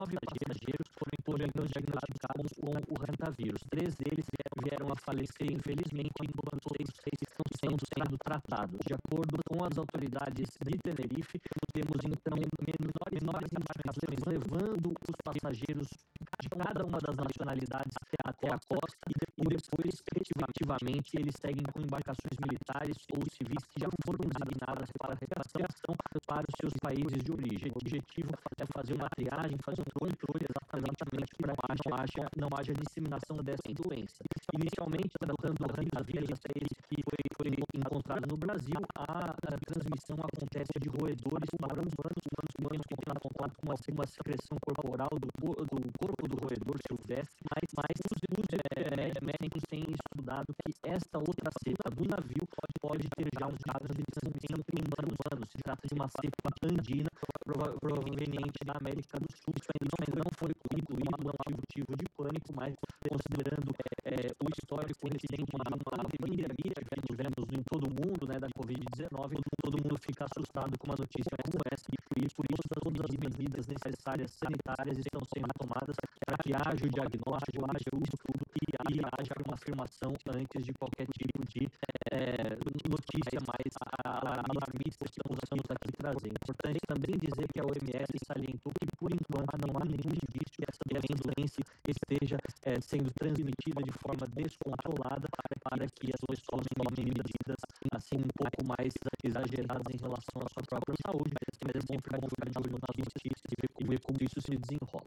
passageiros foram diagnosticados com o rentavírus. 3 deles vieram a falecer, infelizmente, enquanto 6 estão sendo tratados. De acordo com as autoridades de Tenerife, temos então menores embarcações levando os passageiros de cada uma das nacionalidades até a costa e depois, efetivamente, eles seguem com embarcações militares ou civis que já foram designadas para repatriação para os seus países de origem. O objetivo é fazer uma triagem, fazer um controle exatamente para que não haja disseminação dessa doença. Inicialmente, tratando o rentavírus, que foi encontrado no Brasil, a transmissão acontece de roedores para humanos que têm contato com uma secreção corporal do corpo do roedor silvestre, mas os médicos têm estudado que esta outra cepa do navio pode ter já um caso de transmissão em humanos. Se trata de uma cepa andina, proveniente da América do Sul. Isso ainda não foi incluído no motivo de pânico, mas considerando o histórico recente de uma pandemia que tivemos em todo o mundo, né, da Covid-19, todo mundo fica assustado com uma notícia como essa, e por isso todas as medidas necessárias sanitárias estão sendo tomadas para que haja o diagnóstico, haja o estudo e haja uma afirmação antes de qualquer tipo de notícia mais alarmista que estamos aqui trazendo. Importante também dizer que a OMS salientou que, por enquanto, não há nenhum indício que essa doença esteja sendo transmitida de forma descontrolada para que as pessoas tomem medidas assim um pouco mais exageradas em relação à sua própria saúde, mas é bom ficar de olho nas notícias e ver como isso se desenrola.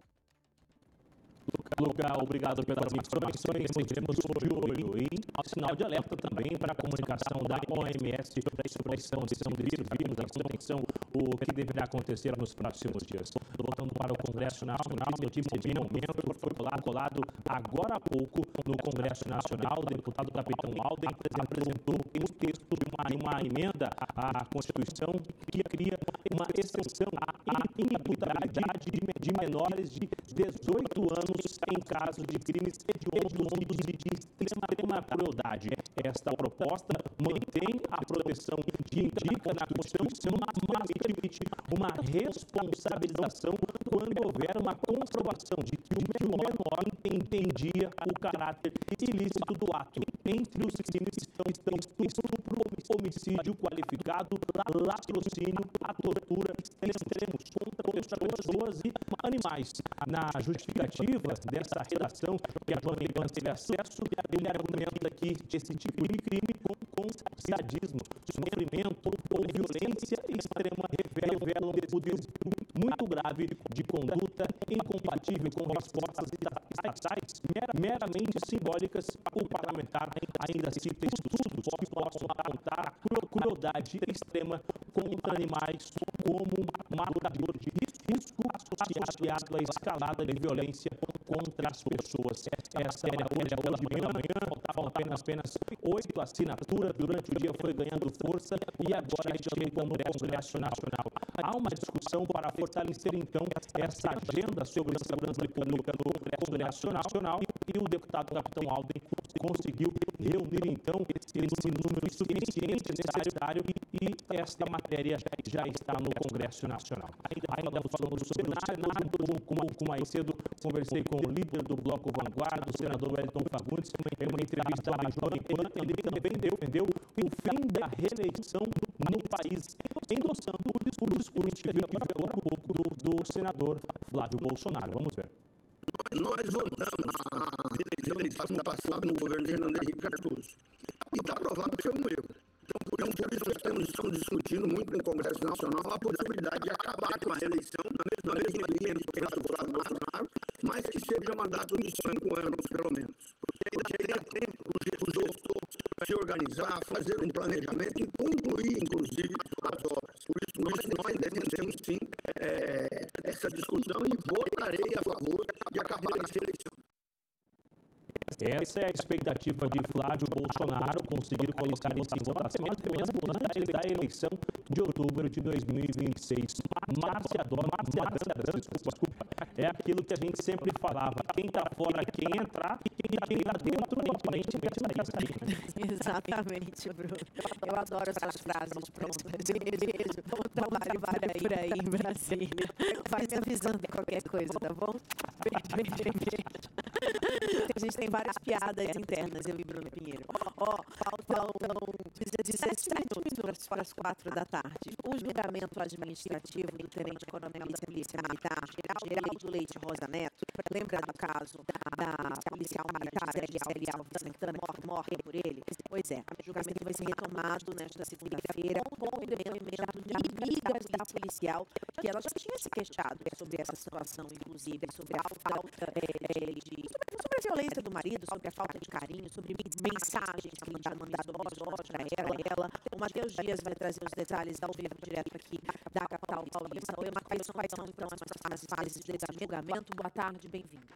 Luca, obrigado pelas informações. Temos de olho em sinal de alerta também para a comunicação da OMS sobre a exposição desse vírus, atenção, o que deverá acontecer nos próximos dias. Voltando para o Congresso Nacional, notícia de momento foi colado agora há pouco no Congresso Nacional. O deputado Capitão Alden apresentou um texto de uma emenda à Constituição que cria uma exceção à impunidade de menores de 18 anos em caso de crimes hediondos e de extrema crueldade. Esta proposta mantém a proteção que indica na Constituição, mas permite uma responsabilização quando houver uma comprovação de que o menor entendia o caráter ilícito do ato. Entre os crimes estão estupro, homicídio qualificado, latrocínio, a tortura, extremos contra pessoas e animais. Na justificativa dessa redação que a Jovem Pan teve acesso, ele argumenta que esse tipo de crime com sadismo, sofrimento ou violência extrema revelam um desvio muito grave de conduta incompatível com respostas estatais meramente simbólicas. O parlamentar ainda cita estudos que possam apontar a crueldade extrema contra animais como marcador de risco associado à escalada de violência contra as pessoas. Essa é a folha pela manhã, faltavam apenas 8 assinaturas, durante o dia foi ganhando força e agora chegou no Congresso Nacional. Há uma discussão para fortalecer, então, essa agenda sobre segurança pública no Congresso Nacional e o deputado Capitão Alden conseguiu reunir, então, esse número suficiente necessário e esta matéria já está no Congresso Nacional. Ainda falamos sobre o Senado, um pouco mais cedo, conversei com o líder do Bloco Vanguarda, o senador Wellington Fagundes, em uma entrevista à Jovem Pan, ele também defendeu o fim da reeleição no país, endossando o discurso que veio agora há pouco do senador Flávio Bolsonaro. Vamos ver. Nós votamos a reeleição passada no governo de Fernando Henrique Cardoso. E está provado que foi um erro. Então, por isso nós estamos discutindo muito no Congresso Nacional a possibilidade de acabar com a reeleição na mesma linha do penso do Flávio Bolsonaro, mas que seja mandato de 5 anos, pelo menos. Porque aí dá tempo o gestor se organizar, fazer um planejamento e concluir, inclusive, as obras. Por isso, nós defendemos, sim, essa discussão e votarei a favor de acabar essa eleição. Essa é a expectativa de Flávio Bolsonaro conseguir colocar isso em votação antes da eleição de outubro de 2026. Márcia Adams, é aquilo que a gente sempre falava, quem está fora, quem entrar, e quem está dentro, aparentemente não quer sair. Exatamente, Bruno. Eu adoro essas frases prontas. Vamos trabalhar por aí em Brasília. Vai me avisando de qualquer coisa, tá bom? A gente tem várias piadas internas, eu e Bruno Pinheiro. Faltam 17 minutos para as 4 da tarde. O julgamento administrativo do tenente coronel da Polícia Militar, Geraldo Leite Rosa Neto, lembra do caso da policial militar Gisele Alves Santana, morre por ele? Pois é, o julgamento vai ser retomado nesta segunda-feira com o depoimento de amigas da policial, que ela já tinha se queixado sobre essa situação, inclusive, sobre a falta sobre a violência do marido, sobre a falta de carinho, sobre mensagens que ele tinha mandado para ela. O Matheus Dias vai trazer os detalhes ao vivo direto aqui da capital paulista. Oi, Matheus, quais são então as fases desse julgamento? Boa tarde, bem-vindo.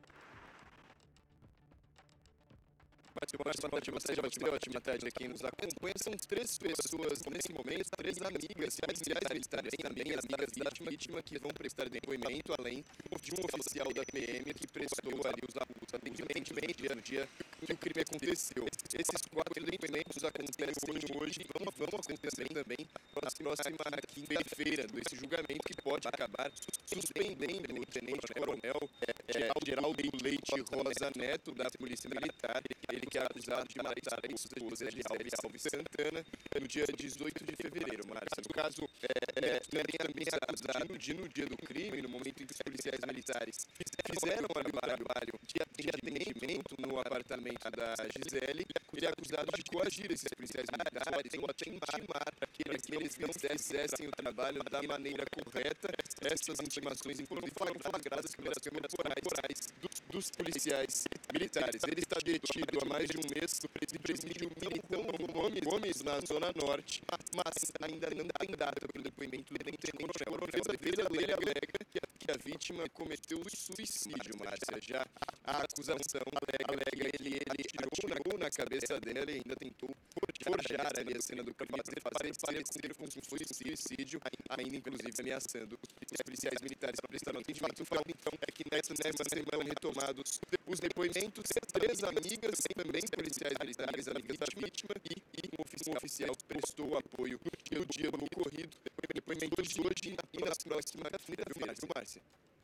Ótima tarde aqui nos acompanha. São 3 pessoas nesse momento, 3 amigas policiais também, as amigas da vítima que vão prestar depoimento, além de um oficial da PM que prestou ali os atendimentos no dia que o crime aconteceu. Esses 4 depoimentos acontecem hoje e vão acontecer também na próxima quinta-feira desse julgamento, que pode acabar suspendendo o tenente-coronel Geraldo Leite Rosa Neto, da Polícia Militar, ele que é acusado de matar a esposa de Gisele Alves Santana no dia 18 de fevereiro, Márcia. No caso, Neto também é acusado no dia do crime, no momento em que os policiais militares fizeram o trabalho de atendimento no apartamento da Gisele. Ele é acusado de coagir esses policiais militares ou até intimar que eles não fizessem o trabalho da maneira correta. Essas intimações, inclusive, foram flagradas pelas câmeras corporais dos policiais militares. Ele está detido há mais de um mês de presídio Militão Gomes, na Zona Norte, mas ainda não tem data para o depoimento do tenente-coronel. A defesa dele alega que a vítima cometeu suicídio, Márcia. Já a acusação alega que ele atirou na cabeça dela e ainda tentou forjar ali a cena do crime, fazer parecer como se fosse suicídio, ainda inclusive ameaçando os policiais militares que prestaram atendimento. O fato, então, é que nessa semana retomados os depoimentos, 3 amigas, também policiais militares, amigas da vítima, e um oficial que prestou apoio no dia do ocorrido. Depoimentos hoje e nas próximas quinta-feiras, Márcia.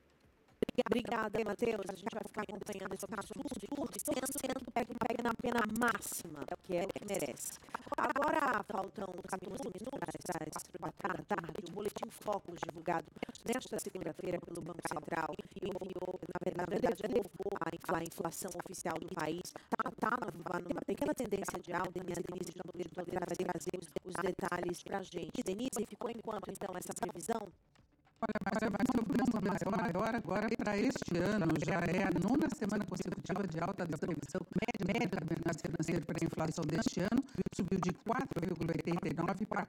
Obrigada, Matheus. A gente vai ficar acompanhando esse caso tudo, sendo pega na pena máxima, que é o que merece. Agora faltam 14 minutos para as 4 da tarde. O Boletim Focus, divulgado nesta segunda-feira pelo Banco Central, enviou, na verdade, levou a inflação oficial do país. Está numa pequena tendência de alta, e a Denise já poderia trazer os detalhes para a gente. Denise, ficou em quanto, então, essa previsão? Olha, mas vai ser um maior agora para este ano, já é a 9ª semana consecutiva de alta da previsão média do mercado financeiro para a inflação deste ano, subiu de 4,89% para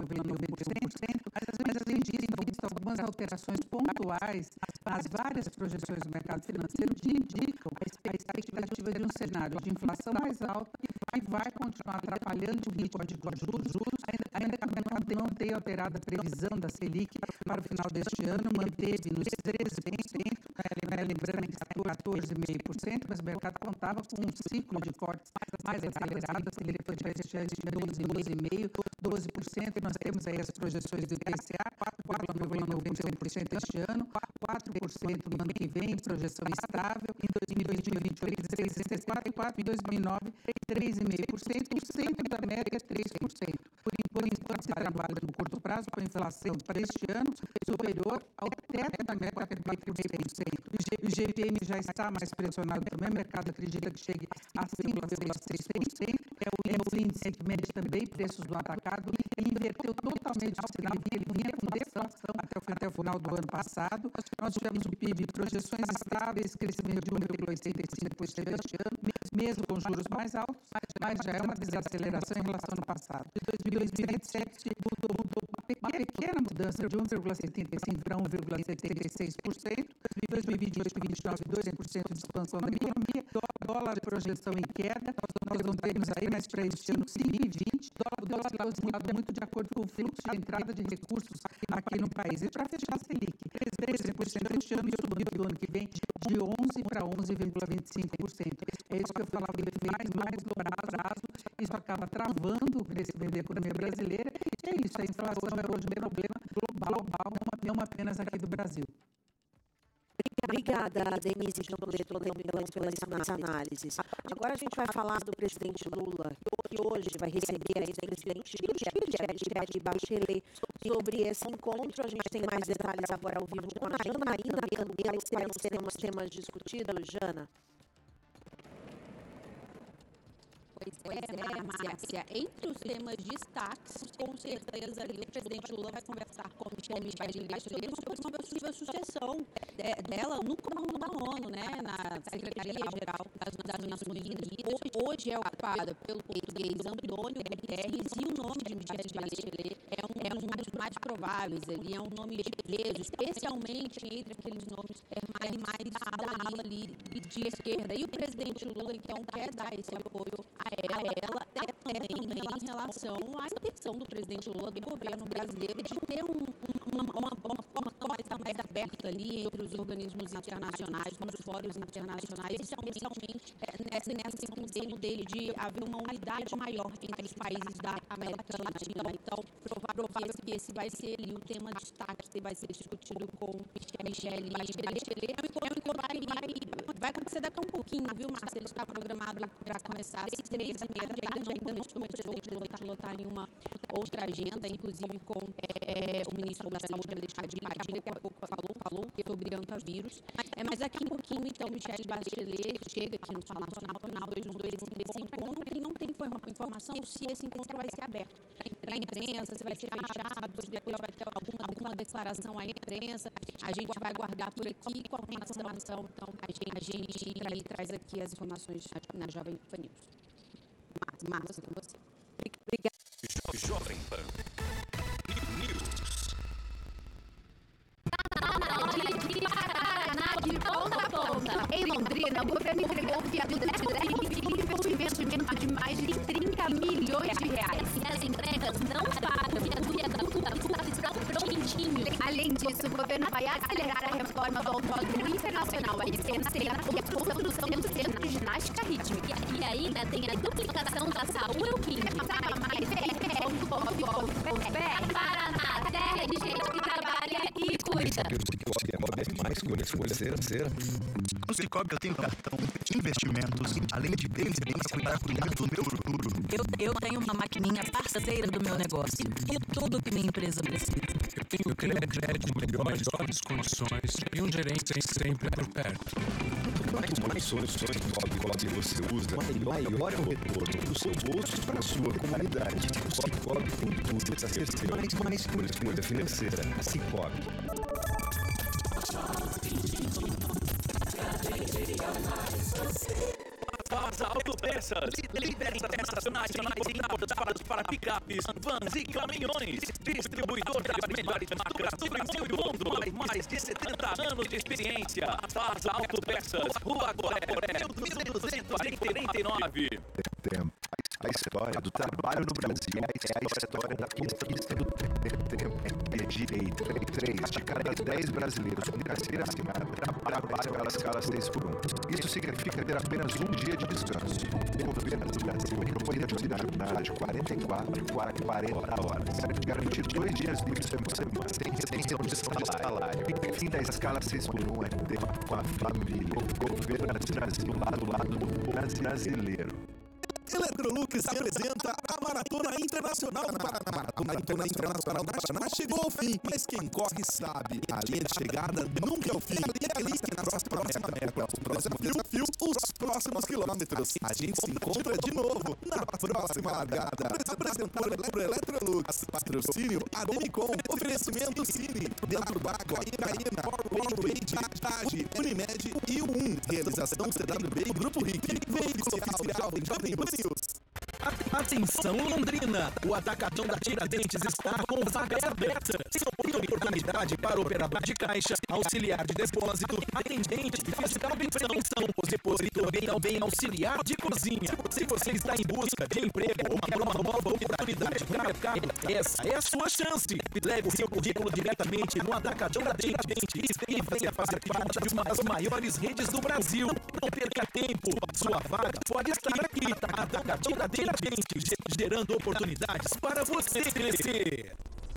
4,91%, mas a gente tem visto algumas alterações pontuais nas várias projeções do mercado financeiro que indicam a expectativa de um cenário de inflação mais alta e vai continuar atrapalhando o ritmo de juros, ainda que o mercado não tenha alterado a previsão da Selic para o final deste ano, manteve nos 13%, lembrando que está 14,5%, mas o mercado contava com um ciclo de cortes mais acelerado, a Selic vai fechar este ano 12%, e nós temos aí as projeções do IPCA, 4,91% este ano, 4% no ano que vem, projeção estável, em 2028, 16,64%, em 2009, 3,5%, o centro da América, 3%. Por enquanto, se trabalha no curto prazo com a inflação para este ano superior ao teto da meta, 4,5%. O IGPM já está mais pressionado também, o mercado acredita que chegue a 5,6%. É o índice que mede também preços do atacado e inverteu totalmente o sinal que ele vinha com deflação até o final do ano passado. Nós tivemos o PIB, projeções estáveis, crescimento de 1,85% este ano, mesmo com juros mais altos, mas já é uma desaceleração em relação ao passado. De 2027, mudou uma pequena mudança de 1,75% para 1,76%, de 2028 e 2029, 2% de expansão da economia, dólar de projeção em queda, nós não temos aí, mas para este ano 2020, o dólar está oscilado muito de acordo com o fluxo de entrada de recursos aqui no país. E para fechar a Selic, 13% este ano e subiu do ano que vem de 11% para 11,25%. É isso que eu falava, mais no prazo, isso acaba travando o crescimento da economia brasileira. E é isso, a inflação é hoje um problema global, não apenas aqui do Brasil. Obrigada, Denise Jamboleto, pelas análises. Agora a gente vai falar do presidente Lula, que hoje vai receber a ex-presidente Michelle Bachelet. Sobre esse encontro, a gente tem mais detalhes agora ao vivo com a Janaína Candela. Quais serão os temas discutidos, Jana? Pois é, Márcia. Entre os temas destaques, com certeza ali o presidente Lula vai conversar com Michelle Bachelet sobre uma possível sucessão dela no comando da ONU, né, na Secretaria-Geral das Nações Unidas. Hoje é ocupada pelo português Antônio Guterres e o nome de Michelle Bachelet é um dos mais prováveis. Ele é um nome de peso, especialmente entre aqueles nomes mais da ala ali de esquerda. E o presidente Lula, então, quer dar esse apoio a ela também em relação à intenção do presidente Lula, do governo brasileiro, de ter uma forma mais aberta ali entre os organismos internacionais, nos fóruns internacionais, especialmente nessa intenção dele de haver uma unidade maior entre os países da América Latina. Então, provável que esse vai ser ali o tema de destaque que vai ser discutido com Michelle Bachelet. Vai acontecer daqui a um pouquinho, viu, Márcia? Ele está programado para começar às 3h30, ainda não começou, de lotar em uma outra agenda, inclusive com o ministro da Saúde, Alexandre Padilha, que há pouco falou sobre antavírus. Mas daqui a um pouquinho, então, Michelle Bachelet chega aqui no Palácio Nacional, 212 ele não tem informação se esse encontro vai ser aberto para a imprensa, se vai ser fechado, se depois vai ter alguma declaração à imprensa. A gente vai guardar por aqui com a informação, então a gente traz aqui as informações na Jovem Pan News. Márcia, com você. Obrigada. Jovem Pan News. De ponta a ponta. Em Londrina, o governo entregou o viaduto de investimento de mais de 30 milhões de reais. E as entregas não param. O viaduto está prontinho. Além disso, o governo vai acelerar a reforma do Autódromo Internacional AICENA e a construção do centro de ginástica rítmica. E ainda tem a duplicação da Saúde. Saiba mais, Paraná, terra de gente que trabalha e cuida. Mais com a escolha financeira. No Cicobi eu tenho cartão de investimentos, além de bens para cuidar do meu futuro. Eu tenho uma maquininha parceira do meu negócio e tudo que minha empresa precisa. Eu tenho crédito, melhores condições e um gerente sempre por perto. Quanto mais soluções Cicobi você usa, maior é o retorno do seu bolso para a sua comunidade. O Cicobi tem tudo para ser mais com a escolha financeira. Cicobi. Faz Autopeças, líder internacionais importadas para picapes, vans e caminhões. Distribuidor das melhores marcas do Brasil e mundo. Mais de 70 anos de experiência. Faz Autopeças, Rua Goré, 1239. A história do trabalho no Brasil é a história da conquista do tempo. É direito. 3 de cada 10 brasileiros com carteira assinada trabalham pelas escalas 6x1. Isso significa ter apenas um dia de descanso. O governo do Brasil propõe reduzir a jornada de 44 para 40 horas. Garantir 2 dias livres por semana, sem redução de salário. Fim da escala 6x1 é tempo com a família. O governo do Brasil lado a lado do brasileiro. Electrolux apresenta a Maratona Internacional. A Maratona Internacional da Paraná chegou ao fim, mas quem corre sabe, a linha de chegada nunca é o fim. E é ali que na nossa próxima meta, o próximo desafio, os próximos quilômetros. A gente se encontra de novo na próxima largada. Apresentado por Electrolux, patrocínio Ademicon, oferecimento Cine, Dentro d'Água, Icaína, Powerade, Tage, Unimed e o realização CWB e Grupo RIC. Veículo oficial em Jovem Pan News. Atenção, Londrina! O Atacadão da Tiradentes está com vaga aberta. Tem oportunidade para operador de caixa, auxiliar de depósito, atendente, fiscal de prevenção, depositor e também auxiliar de cozinha. Se você está em busca de emprego ou quer uma nova oportunidade no mercado, essa é a sua chance. Leve o seu currículo diretamente no Atacadão da Tiradentes e venha fazer parte de uma das maiores redes do Brasil. Não perca tempo, sua vaga pode estar aqui. Atacadão da Tiradentes, gerando oportunidades para você crescer.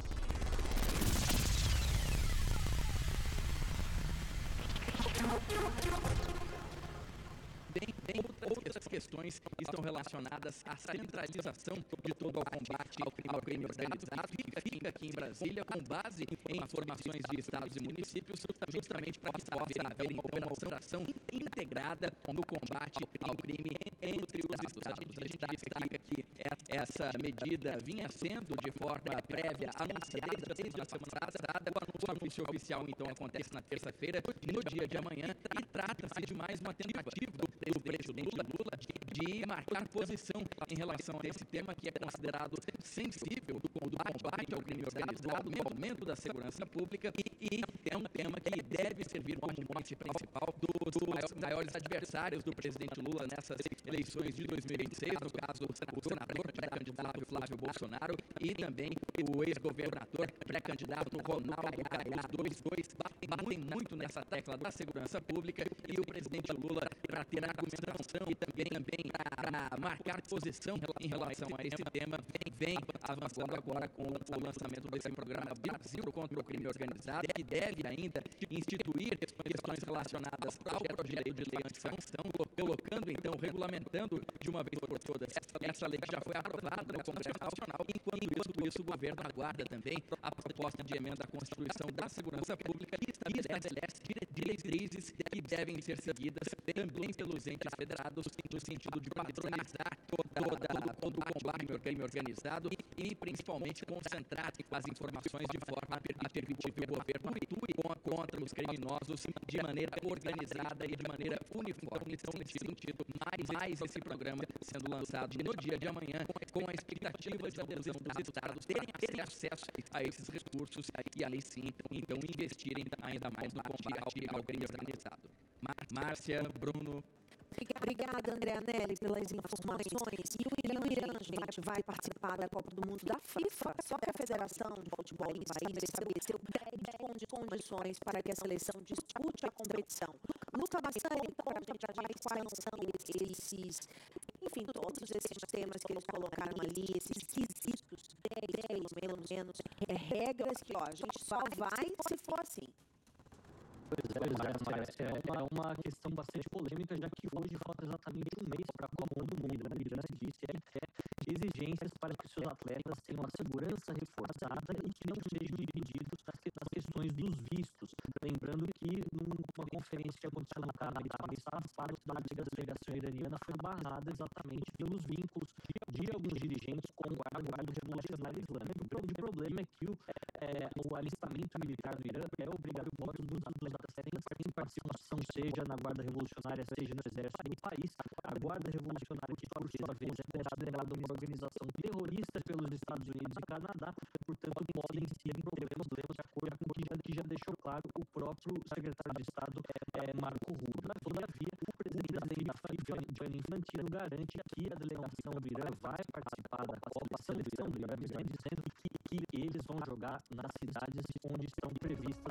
Outras questões estão relacionadas à centralização de todo o combate ao crime organizado. Fica aqui em Brasília com base em informações de estados e municípios, justamente para que possa haver então uma operação integrada no combate ao crime entre os estados. A gente destaca que essa medida vinha sendo de forma prévia anunciada desde a semana passada. O anúncio oficial então acontece na terça-feira, no dia de amanhã, e trata-se de mais uma tentativa do presidente Lula de marcar posição em relação a esse tema que é considerado sensível do combate ao crime organizado no momento da segurança pública e é um tema que deve servir como mote principal dos maiores adversários do presidente Lula nessas eleições de 2026, no caso o senador pré-candidato Flávio Bolsonaro e também o ex-governador pré-candidato Ronaldo Caiado. Os dois batem muito nessa tecla da segurança pública e o presidente Lula, para ter argumentação e também para marcar posição em relação a esse tema, vem avançando agora com o lançamento desse programa Brasil contra o crime organizado, que deve ainda instituir questões relacionadas ao projeto de lei anticorrupção, colocando então, regulamentando de uma vez por todas essa lei que já foi aprovada no Congresso Nacional. Enquanto isso, o governo aguarda também a proposta de emenda à Constituição da Segurança Pública que estabelece diretrizes que devem ser seguidas também pelos entes federados no sentido de padronizar todo o combate ao crime organizado e principalmente concentrar as informações de forma a permitir que o governo atue contra os criminosos de maneira organizada e de maneira uniforme. Então, nesse sentido, mais esse programa sendo lançado no dia de amanhã, com a expectativa de adesão dos estados terem acesso a esses recursos e aí sim, então investirem ainda mais no combate ao crime organizado. Márcia, Bruno. Obrigada, André Anelli, pelas informações. E o Irã, gente, vai participar da Copa do Mundo da FIFA. Só que a Federação de Futebol em Paris estabeleceu 10 condições para que a seleção dispute a competição. Luca Bassani, conta pra gente quais são esses, enfim, todos esses temas que eles colocaram ali, esses quesitos, 10 pelo menos, regras que, a gente só vai se for assim. Pois é, uma questão bastante polêmica, já que hoje falta exatamente um mês para a Copa do Mundo. O Irã disse que exigências para que seus atletas tenham a segurança reforçada e que não sejam divididos nas questões dos vistos. Lembrando que numa conferência que aconteceu no Canadá passado, a delegação iraniana foi barrada exatamente pelos vínculos de alguns dirigentes com o guarda revolucionário islâmico. O problema é que o alistamento militar do Irã é obrigatório dos atletas terem participação, seja na Guarda Revolucionária, seja no exército do país. A Guarda Revolucionária, que por sua vez é considerada uma organização terrorista pelos Estados Unidos e Canadá, portanto podem ter problemas de acordo com o que já deixou claro o próprio secretário de Estado, Marco Rubio. Todavia, o presidente da FIFA, Gianni Infantino, garante que a delegação do Irã vai participar da Copa, a seleção do Irã, dizendo que eles vão jogar nas cidades onde estão previstas.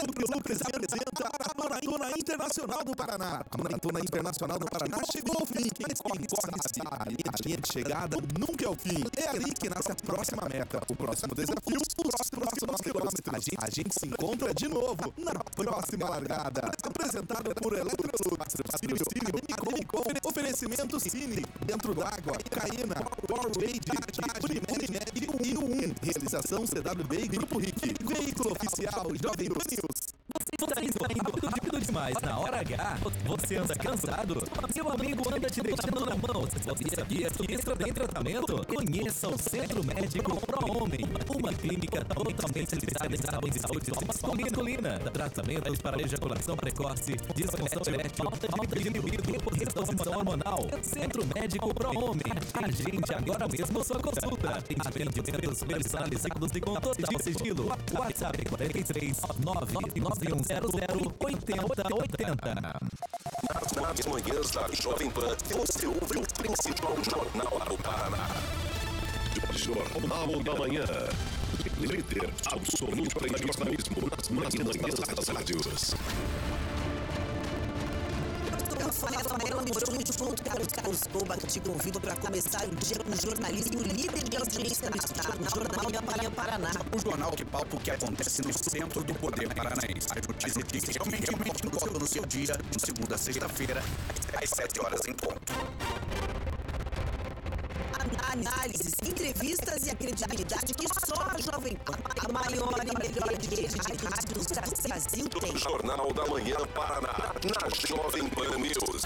Apresenta a Maratona Internacional do Paraná. A Maratona Internacional do Paraná chegou ao fim. Mas quem corre sabe, a linha de chegada nunca é o fim. É ali que nasce a próxima meta, o próximo desafio, os próximos quilômetros. A gente se encontra de novo na próxima largada. Apresentado por Electrolux, patrocínio e com oferecimento Cine, Dentro d'Água, Caína, Powerade, Unimed e UUM. Realização CWB e Grupo RIC. Veículo oficial Jovem Pan News. Você está indo rápido demais na hora RH? Você anda cansado? Seu amigo anda te deixando na mão. Você sabia que isso tem tratamento? Conheça o Centro Médico Pro Homem, uma clínica totalmente especializada em saúde masculina. Tratamentos para ejaculação precoce, disfunção erétil, falta de libido, reposição hormonal. Centro Médico Pro Homem. Agende agora mesmo sua consulta. Atendimentos personalizados e com total sigilo. WhatsApp 43 99100 8080. Nas manhãs da Jovem Pan, você ouve o principal jornal do Paraná. Jornal da Manhã. Líder absoluto em jornalismo nas manhãs das rádios. Rafael muito Carlos Coba, te convido para começar o dia com jornalismo líder de audiência no estado, no Jornal da Manhã Paraná. O jornal que palpa o que acontece no centro do poder paranaense. As notícias que realmente importam no seu dia, de segunda a sexta-feira, às 7 horas em ponto. Análises, entrevistas e a credibilidade que só a Jovem Pan, a maior e melhor rede de rádios do Brasil tem. Jornal da Manhã Paraná, na Jovem Pan News.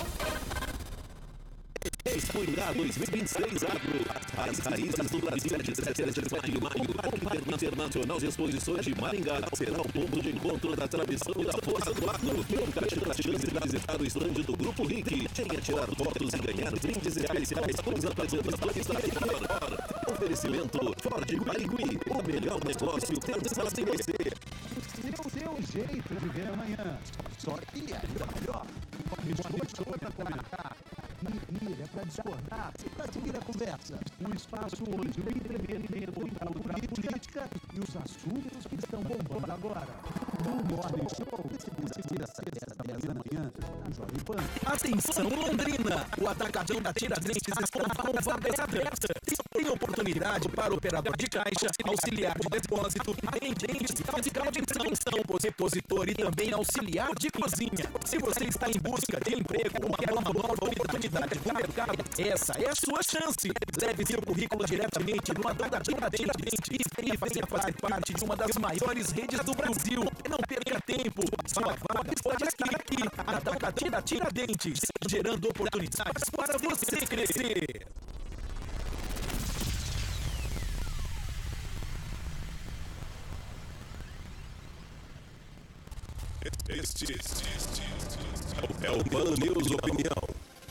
Expoingá 2026 Agro. As raízes do Brasil de 17 de maio. Parque Internacional de Exposições de Maringá será o ponto de encontro da tradição e da força do agro. Não caixa da chance de visitar o estande do Grupo RIC. Venha tirar fotos e ganhar brindes especiais com os apresentadores da Record. Oferecimento Ford Barigui. O melhor negócio pensa em você. O seu jeito de ver amanhã. Só que é melhor. Estou para comentar. É para discordar, para seguir a conversa. Um espaço onde o entretenimento volta para a política e os assuntos que estão bombando agora. No Morning Show, segunda-feira, 10 da manhã, na Jovem Pan. Atenção, Londrina! O atacadão da Tiradentes está com vagas abertas. Tem oportunidade para operador de caixa, auxiliar de depósito, atendente, fiscal de instrução, repositor e também auxiliar de cozinha. Se você está em busca de emprego ou quer uma nova oportunidade no mercado, essa é a sua chance. Leve seu currículo diretamente no atacadão da Tiradentes e fazer parte de uma das maiores redes do Brasil. Não perca tempo, sua vaga está aqui. Atacadão da Tiradentes, gerando oportunidades para você crescer. Este é o Pan News Opinião.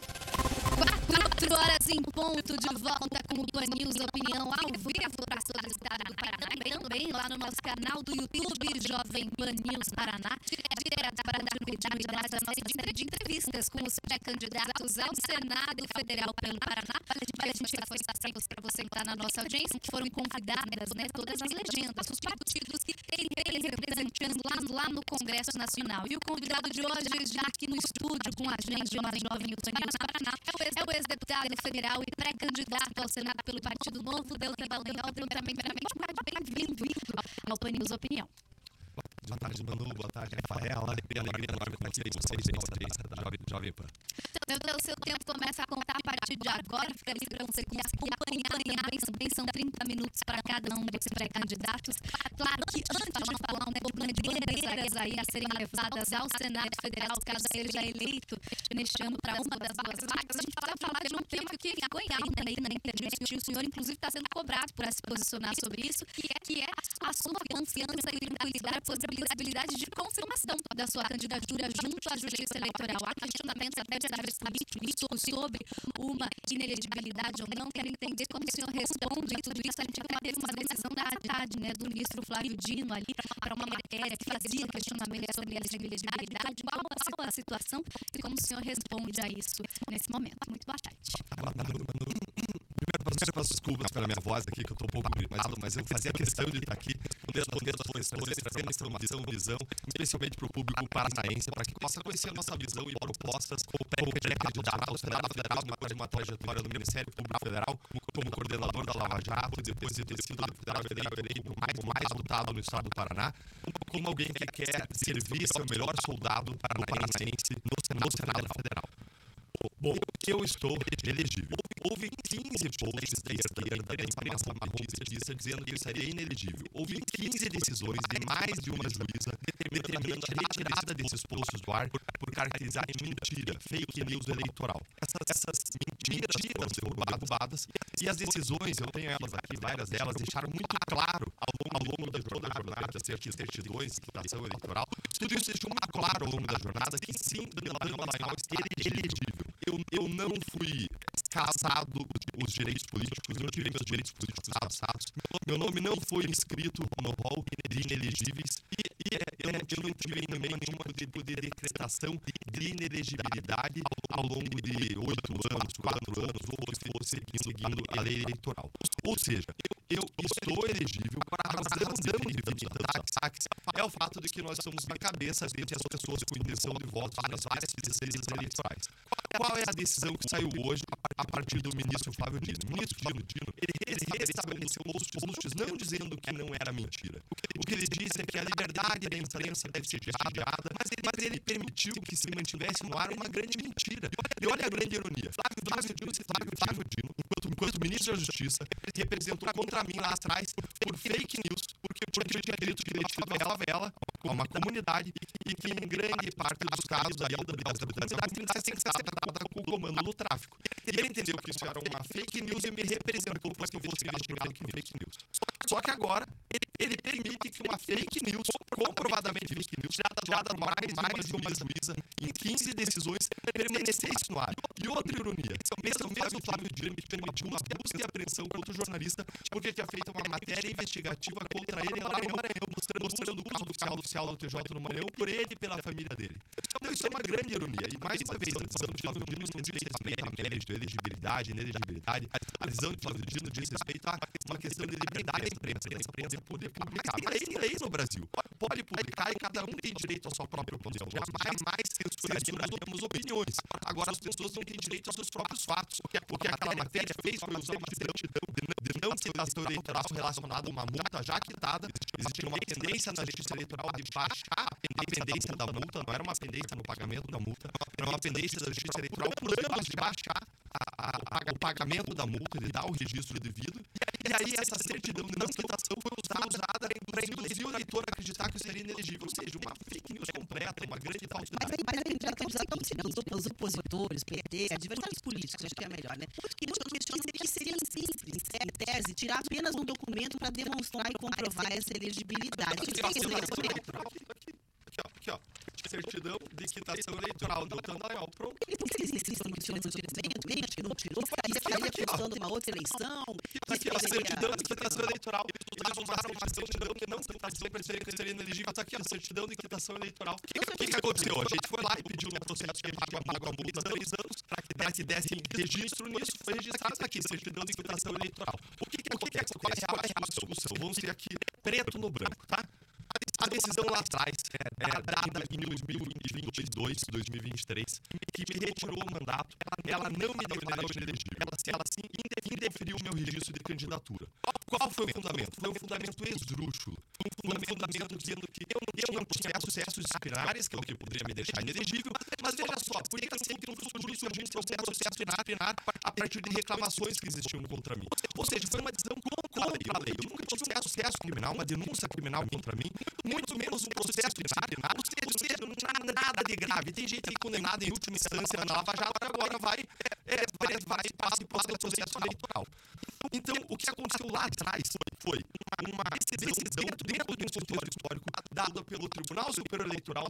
4 horas em ponto, de volta com o Pan News Opinião ao vivo para todo o estado do Paraná e também lá no nosso canal do YouTube Jovem Pan News Paraná, direto para dar continuidade à nossa série de entrevistas com os pré-candidatos ao Senado Federal pelo Paraná. A gente já foi passando para você que está na nossa audiência, que foram convidadas, né, todas as legendas, os partidos que têm representantes lá no Congresso Nacional. E o convidado de hoje, já aqui no estúdio com a gente, o Jovem Pan News Paraná, é o ex-deputado federal e pré-candidato ao Senado pelo Partido Novo, Deltan Dallagnol. Também, bem-vindo ao Pan News Opinião. Boa tarde, Manu. Boa tarde, Rafael. Alegria enorme conhecer vocês em audiência da Jovem Pan. Então, o seu tempo começa a contar a partir de agora. Fica ali para você acompanhar bem. São 30 minutos para cada um desses pré-candidatos. Claro que antes de falar de bandeiras aí a serem levadas ao Senado Federal, caso seja eleito neste ano para uma das duas vagas, a gente vai falar de um tema que ficou em alta aí na internet. O senhor, inclusive, está sendo cobrado para se posicionar sobre isso, que é a sua confiança e tranquilidade, a possibilidade de confirmação da sua candidatura junto à Justiça Eleitoral. Há questionamentos até de análise político sobre uma inelegibilidade ou não. Quero entender como o senhor responde a tudo isso. A gente teve uma decisão da tarde, né, do ministro Flávio Dino ali para uma matéria que fazia questionamentos sobre a elegibilidade. Qual a situação e como o senhor responde a isso nesse momento? Muito boa tarde. Primeiro, peço desculpas pela minha voz aqui, que eu estou um pouco gripado, mas eu fazia questão de estar aqui respondendo as questões, trazendo informação, visão, especialmente para o público paranaense, para que possa conhecer a nossa visão e propostas como pré-candidato ao Senado Federal, depois de uma trajetória no Ministério Público Federal, como coordenador da Lava Jato, depois de ter sido deputado federal eleito o mais votado no estado do Paraná, como alguém que quer servir ser o melhor soldado paranaense no Senado Federal. Bom, eu estou elegível. Houve 15 posts da esquerda da imprensa marronista dizendo que eu estaria inelegível. Houve 15 decisões de mais de uma juíza determinando a retirada desses postos do ar por por caracterizar de mentira, fake news eleitoral. Essas mentiras foram derrubadas e as decisões, eu tenho elas aqui, várias delas, deixaram muito claro ao longo da jornada, certidões, licitação eleitoral, tudo isso deixou muito claro ao longo da jornada que sim, Daniel Dallagnol é elegível. Eu não fui caçado os direitos políticos, eu não tive meus direitos políticos cassados, meu nome não foi inscrito no rol de inelegíveis e eu não tive também nenhuma tipo de decretação de inelegibilidade ao longo de 8 anos, 4 anos, ou se fosse seguindo a lei eleitoral. Ou seja, eu estou elegível, a razão de ataques é o fato de que nós somos na cabeça dentre as pessoas com intenção de votos nas várias decisões eleitorais. Qual é a decisão que saiu hoje a partir do ministro Flávio Dino? O ministro Flávio Dino, ele restabeleceu os posts não dizendo que não era mentira. O que ele disse é que a liberdade da imprensa deve ser vigiada, mas ele permitiu que se mantivesse no ar uma grande mentira. E olha a grande ironia. Flávio Dino, enquanto ministro da Justiça, representou contra mim lá atrás por fake news, porque eu tinha dito que ele tinha favela com uma comunidade e que em grande parte dos casos da comunidade tem que ser tratada com o comando do tráfico. Ele entendeu que isso era uma fake news e me representou para que eu fosse investigado como fake news. Só que agora ele permite que uma fake news, comprovadamente fake news, tirada mais de uma juíza em 15 decisões, permanecesse no ar. E outra ironia, mesmo Flávio Dino que permitiu uma busca e apreensão contra o jornalista porque tinha feito uma matéria investigativa contra ele em Maranhão, mostrando o uso oficial do TJ no Maranhão por ele e pela família dele. Então isso é uma grande ironia. E mais uma vez, a visão de Flávio Dino não diz respeito a mérito, elegibilidade, inelegibilidade. A visão de Flávio Dino diz respeito a uma questão de liberdade da imprensa, poder publicar. Mas tem lei no Brasil. Pode publicar e cada um tem direito à sua própria opinião. Jamais censuramos opiniões. Agora as pessoas não têm direito aos seus próprios fatos. Porque aquela matéria fez foi usar uma certidão de não citação eleitoral relacionada a uma multa já quitada. Existia uma pendência na Justiça Eleitoral de baixar a pendência da multa, não era uma pendência no pagamento da multa, era uma pendência da Justiça Eleitoral por anos de baixar o pagamento da multa, de dar o registro devido. E aí essa certidão de não quitação foi usada para induzir o eleitor a acreditar que seria inelegível. Ou seja, uma fake news completa, uma grande falta de dados. Mas a seguinte, os opositores, PT, adversários políticos, acho que é melhor, né? Muitos questionam que seria simples, em tese, tirar apenas um documento para demonstrar e comprovar essa elegibilidade. Aqui, ó. Certidão de quitação eleitoral do Dallagnol. Pronto. Não tirou, ficaria a questão de uma outra eleição. Aqui, a certidão de quitação eleitoral. Eles usaram uma certidão de não quitação para dizer que seria inelegível. Está aqui, a certidão de quitação eleitoral. O que aconteceu? A gente foi lá e pediu no processo que a gente paga a multa 3 anos para que desse registro nisso. Foi registrado aqui, certidão de quitação eleitoral. Qual é a real discussão? Vamos ter aqui preto no branco, tá? A decisão lá atrás, dada em 2022, 2023, que me retirou o mandato, ela não me declarou inelegível. Ela sim indeferiu o meu registro de candidatura. Qual foi o fundamento? Foi um fundamento esdrúxulo. Um fundamento dizendo que eu não tinha processos disciplinares, que é o que poderia me deixar inelegível, mas veja só, por que sempre um jurídico a gente tem um processo disciplinar a partir de reclamações que existiam contra mim? Ou seja, foi uma decisão contra a lei. Eu nunca tive um processo criminal, uma denúncia criminal contra mim, muito menos um processo disciplinar, ou seja, não tinha nada de grave. Tem gente aí condenada em última instância na Lava Jato, agora vai passar por processo eleitoral. Então, o que aconteceu lá atrás foi uma decisão dentro do consultório histórico dada pelo Tribunal Superior Eleitoral,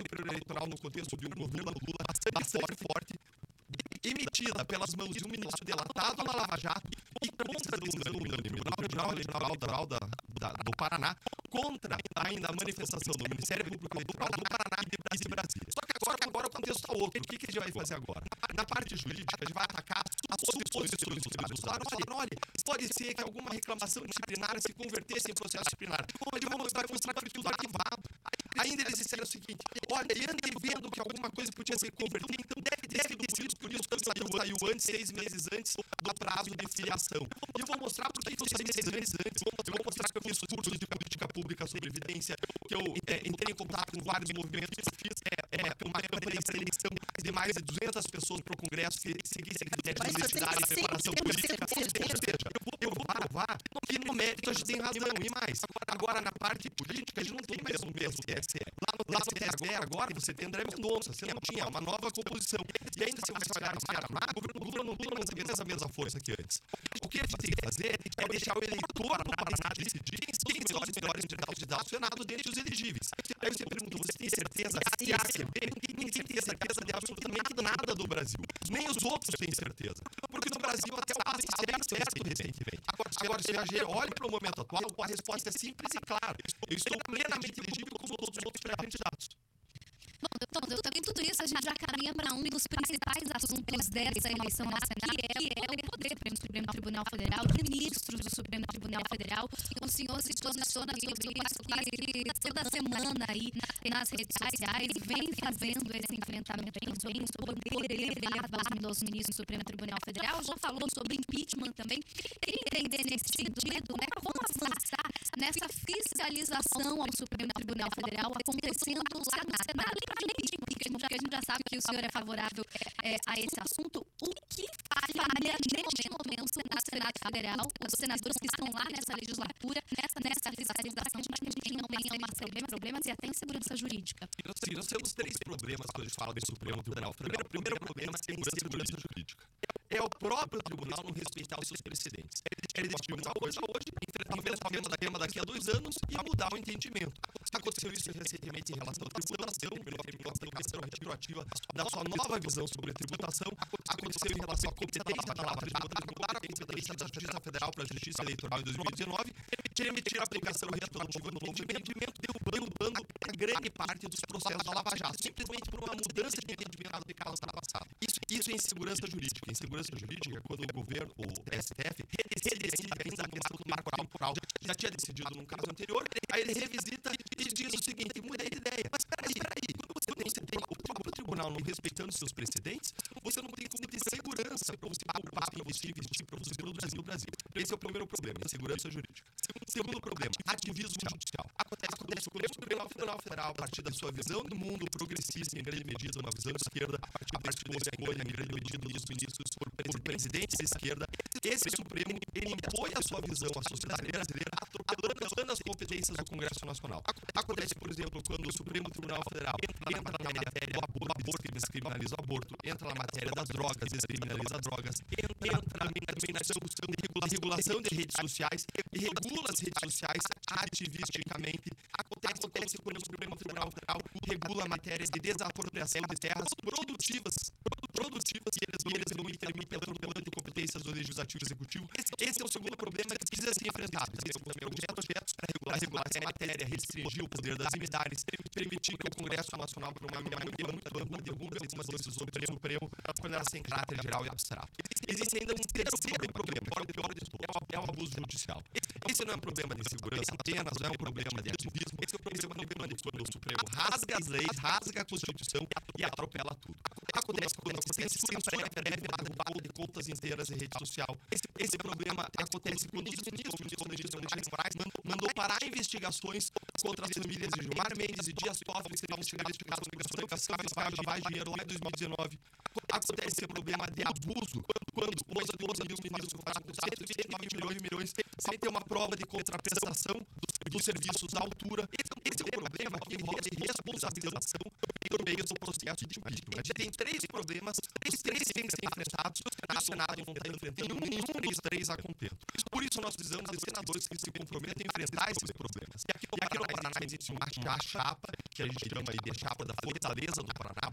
no contexto de um governo Lula bastante forte, emitida pelas mãos de um ministro delatado na Lava Jato e contra a decisão unânime do Tribunal Eleitoral do Paraná, contra ainda a manifestação do Ministério Público Eleitoral do Paraná e de Brasília. Só que agora o contexto está outro. O que a gente vai fazer agora? Na parte jurídica, a gente vai atacar as suposições dos casos. Olha, pode ser que alguma reclamação disciplinar se convertesse em processo disciplinar. Onde vamos mostrar que tudo arquivado. Ainda eles disseram o seguinte: olha, e andem vendo que alguma coisa podia ser convertida, então deve ter sido por isso que saiu antes, 6 meses antes do prazo de filiação. E eu vou mostrar por que 6 meses antes. Eu vou mostrar que eu fiz cursos de política pública sobre evidência, que eu entrei em contato com vários movimentos, fiz uma campanha de seleção de mais de 200 pessoas para o Congresso que seguissem critérios de universidade e preparação política. Ou seja, eu vou provar que no mérito a gente tem razão e mais. Agora, na parte política, a gente não tem mais um TSE. Lá no TSE, agora você tem André Mendonça, você não tinha uma nova composição. E ainda se você olhar o governo não tem mais a mesma força que antes. O que a gente tem que fazer é deixar o eleitor no Paraná decidir quem são os melhores candidatos ao Senado dentre os elegíveis. Aí você pergunta, você tem certeza que a ACB ninguém tem certeza de absolutamente nada do Brasil. Nem os outros têm certeza. Porque no Brasil até o passo certo recentemente. Agora, se a gente olha para o momento atual, a resposta é simples e clara. Eu estou plenamente elegível como todos os outros pré-candidatos. Bom, doutor, em tudo isso a gente já caminha para um dos principais assuntos dessa eleição nacional, que é o poder do Supremo Tribunal Federal, ministros do Supremo Tribunal Federal. O senhor se posiciona sobre isso que toda semana aí nas redes sociais vem fazendo esse enfrentamento também sobre o poder elevado dos ministros do Supremo Tribunal Federal. Já falou sobre impeachment também. Queria entender nesse sentido, como avançar nessa fiscalização ao Supremo Tribunal Federal acontecendo lá no Senado. Além de impeachment, já que a gente já sabe que o senhor é favorável a esse assunto, o que falha neste momento o Senado Federal, os senadores que estão lá nessa legislatura, nessa fiscalização, para que a gente não tenha problemas e até insegurança jurídica? Sim, nós temos três problemas quando a gente fala do Supremo Tribunal Federal. O primeiro problema é a insegurança jurídica. É o próprio tribunal não respeitar os seus precedentes. Ele decidiu uma coisa hoje, enfrentamento da Câmara daqui a 2 anos e mudar o entendimento. Aconteceu isso recentemente em relação à tributação, pela aplicação retroativa da sua nova visão sobre a tributação. Aconteceu em relação à competência da Lava Jato, a competência da Justiça Federal para a Justiça Eleitoral em 2019, que emitir a aplicação retroativa do entendimento, derrubando a grande parte dos processos da Lava Jato, simplesmente por uma mudança de entendimento aplicada no passado. Isso é insegurança jurídica. Insegurança jurídica é quando o governo, o STF, decide ainda a questão do marco temporal. Já tinha decidido num caso anterior, aí ele revisita e diz o seguinte: mudei de ideia. Mas peraí, quando você tem o próprio tribunal não respeitando seus precedentes, você não tem como ter segurança para você poupar combustíveis para você produzir no Brasil. Esse é o primeiro problema, insegurança jurídica. Segundo problema, ativismo judicial. Acontece com o Tribunal Federal, a partir da sua visão do mundo progressista, em grande medida, uma visão de esquerda, a partir da escolha, em grande medida, dos ministros por presidentes de esquerda. Esse Supremo, ele impõe a sua visão à sociedade brasileira, atropelando as competências do Congresso Nacional. Acontece, por exemplo, quando o Supremo Tribunal Federal entra na matéria do aborto, que descriminaliza o aborto, entra na matéria das drogas, descriminaliza drogas, entra também na discussão de regulação de redes sociais e regula as redes sociais ativisticamente. Acontece quando o Supremo Tribunal Federal regula matérias de desapropriação de terras produtivas e eles não intermitem atropelando de competências do Legislativo e Executivo. Esse é o segundo problema que precisa ser enfrentado. Esse é o primeiro projeto para regular essa matéria, restringir o poder das militares, permitir que o Congresso Nacional, por uma maioria muito ampla, derrube algumas decisões do Supremo quando elas têm caráter geral e abstrato. Existe ainda um terceiro problema, que é o pior de todos, é o abuso judicial. Esse não é um problema de segurança apenas, não é um problema de ativismo, esse é um problema de quando o Supremo rasga as leis, rasga a Constituição e atropela tudo. Acontece quando você censura prévia a derrubada de contas inteiras em rede social. Esse problema acontece quando os ministros Moraes mandou parar investigações contra as famílias de Gilmar Mendes e Dias Toffoli, que seriam investigados por educação fiscal e lavagem de dinheiro lá em 2019. Acontece esse problema de abuso quando os ministros fazem com 129 milhões sem ter uma prova de contraprestação dos serviços à altura. Esse é um problema que envolve responsabilização por meio do processo de impeachment. A gente tem três problemas, os três têm que ser enfrentados, e o Senado não está enfrentando nenhum dos três a contento. Por isso nós precisamos de senadores que se comprometem a enfrentar esses problemas. E aqui no Paraná existe uma chapa, que a gente chama de chapa da Fortaleza do Paraná,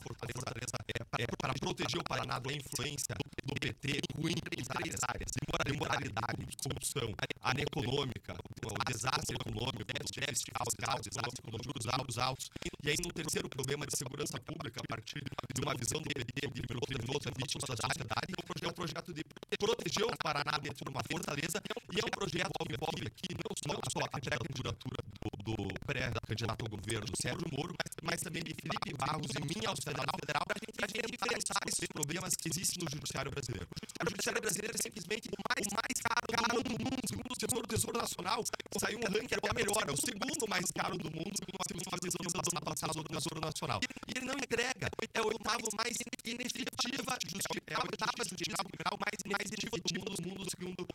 para proteger o Paraná da influência do PT ruim em três áreas: imoralidade, corrupção, a econômica, o desastre econômico, o déficit fiscal, o desastre com juros altos. E aí, no terceiro problema de segurança pública, a partir de uma visão do PT que virou criminoso, vítima da sociedade, é um projeto de proteger o Paraná dentro de uma fortaleza, e é um projeto que envolve aqui não só a pré-candidatura do pré-candidato ao governo Sérgio Moro, mas também de Felipe Barros e minha ao Senado Federal, para a gente enfrentar esses problemas que existem no judiciário brasileiro. O judiciário brasileiro é simplesmente o mais caro do mundo. Segundo o Tesouro Nacional, saiu um ranking até melhor, é o segundo mais caro do mundo, que nós temos uma visão do Tesouro Nacional. E ele não entrega, é o oitavo mais inefetiva justiça, é a oitava justiça criminal mais inefetiva do mundo, segundo o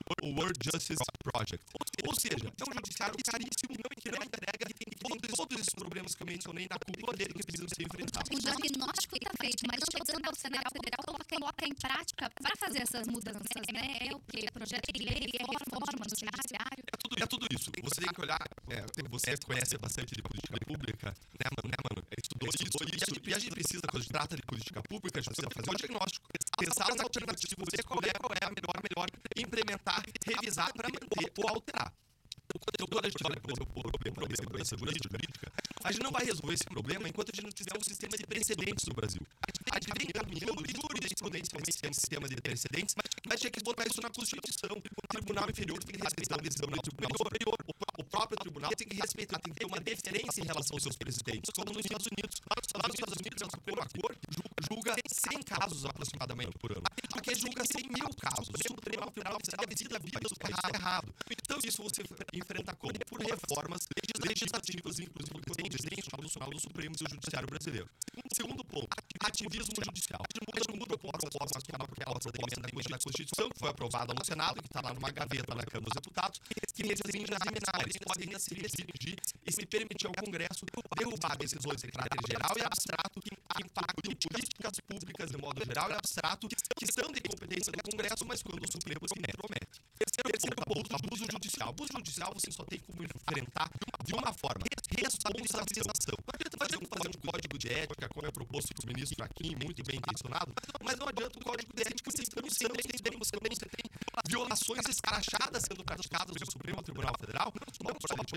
World Justice Project. Ou seja, é um judiciário caríssimo que não entrega todos esses problemas que eu mencionei na cúpula dele que precisam ser enfrentados. O diagnóstico está feito, mas chegando ao Senado Federal coloca em prática para fazer essas mudanças, né? É o quê? Projeto de lei, é reforma do judiciário? É tudo isso. Você tem que olhar, você conhece bastante de política pública, né, mano? Estudou isso, e a gente precisa, quando a gente trata de política pública, a gente precisa fazer um diagnóstico, pensar as alternativas, ver qual é a melhor, implementar, revisar para manter ou alterar. Então, quando a gente olha para o problema da segurança jurídica, a gente não vai resolver esse problema enquanto a gente não tiver um sistema de precedentes no Brasil. A gente vem caminhando jurisprudencialmente um sistema de precedentes, mas tinha que botar isso na Constituição. O Tribunal Inferior tem que respeitar a decisão do Tribunal Superior. O próprio Tribunal tem que respeitar, tem que ter uma deferência em relação aos seus presidentes, como nos Estados Unidos. Lá nos Estados Unidos, a Suprema Corte julga 100 casos aproximadamente por ano. Aqui julga 100 mil casos. O Supremo Tribunal decide a vida do país errado. Então, isso você enfrenta como? Por reformas legislativas, inclusive que tem Constitucional do Supremo e do Judiciário Brasileiro. Segundo ponto, ativismo judicial. A gente muda a proposta da emenda da Constituição, que foi aprovada no Senado, que está lá numa gaveta na Câmara dos Deputados, que restringe as liminares, podem se restringir e se permitir ao Congresso derrubar decisões de caráter geral e abstrato que impactam políticas públicas de modo geral e abstrato, que são de competência do Congresso, mas quando o Supremo se intromete. Terceiro ponto, abuso judicial. Abuso judicial você só tem como enfrentar de uma forma: responsabilização. Não adianta fazer um código de ética, como é proposto pelo ministro aqui, muito bem intencionado, mas não adianta um código de ética sem sanção, você tem violações escrachadas sendo praticadas no Supremo Tribunal Federal, não só por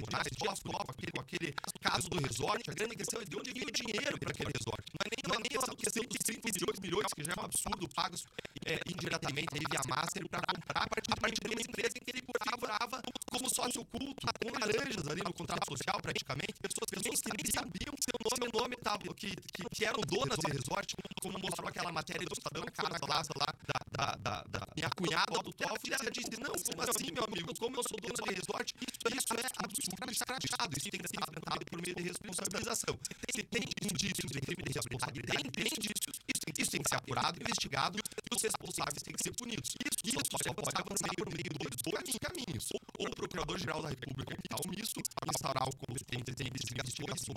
com aquele caso do resort. A grande questão é de onde vinha o dinheiro para aquele resort. Não é nem essa questão dos 38 milhões, que já é um absurdo, pagos indiretamente aí via Master para comprar a partir de uma empresa em que ele colaborava como sócio oculto, com laranjas ali no contrato social, praticamente. Pessoas que nem sabiam que seu nome estava, que eram donas do resort, como mostrou aquela matéria do Estadão, que foi na classe lá da minha cunhada do TOEFL, e ela disse: não, como assim, meu amigo, como eu sou dona de resort, isso é absurdo, escrachado, isso tem que ser enfrentado por meio de responsabilização. Se tem indícios de crime de responsabilidade, tem indícios, isso tem que ser apurado, investigado, e os responsáveis têm que ser punidos. Isso só pode avançar por meio de dois caminhos: ou o Procurador-Geral da República, que é omisso, instaurar o competente de investigação